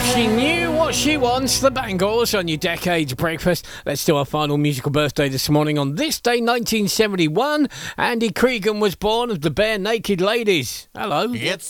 She knew what she wants, the Bangles on your Decades Breakfast. Let's do our final musical birthday this morning. On this day, 1971, Andy Cregan was born of the Bare Naked Ladies. Hello. It's